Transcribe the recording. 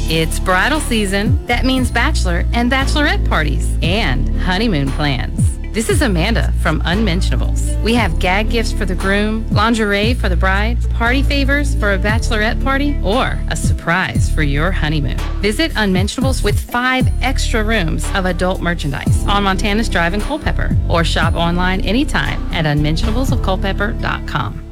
It's bridal season. That means bachelor and bachelorette parties and honeymoon plans. This is Amanda from Unmentionables. We have gag gifts for the groom, lingerie for the bride, party favors for a bachelorette party, or a surprise for your honeymoon. Visit Unmentionables with 5 extra rooms of adult merchandise on Montana's Drive in Culpeper, or shop online anytime at unmentionablesofculpeper.com.